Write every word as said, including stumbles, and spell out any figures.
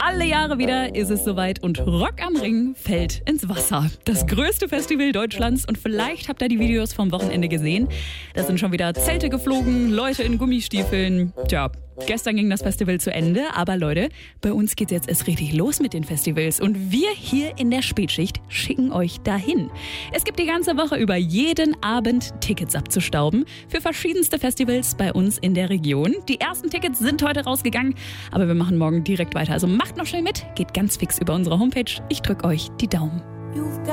Alle Jahre wieder ist es soweit und Rock am Ring fällt ins Wasser. Das größte Festival Deutschlands und vielleicht habt ihr die Videos vom Wochenende gesehen. Da sind schon wieder Zelte geflogen, Leute in Gummistiefeln. Tja, gestern ging das Festival zu Ende, aber Leute, bei uns geht's jetzt erst richtig los mit den Festivals und wir hier in der Spätschicht schicken euch dahin. Es gibt die ganze Woche über jeden Abend Tickets abzustauben für verschiedenste Festivals bei uns in der Region. Die ersten Tickets sind heute rausgegangen, aber wir machen morgen direkt weiter. Also macht noch schnell mit, geht ganz fix über unsere Homepage. Ich drücke euch die Daumen.